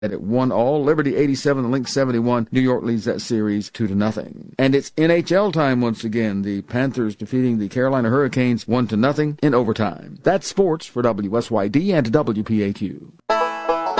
It won all. Liberty 87, the Lynx 71. New York leads that series 2-0. And it's NHL time once again. The Panthers defeating the Carolina Hurricanes 1-0 in overtime. That's sports for WSYD and WPAQ.